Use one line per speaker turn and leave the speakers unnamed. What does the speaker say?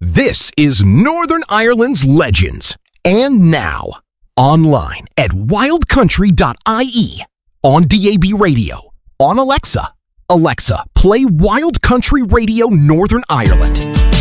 This is Northern Ireland's Legends. And now, online at wildcountry.ie, on DAB Radio, on Alexa. Alexa, play Wild Country Radio Northern Ireland.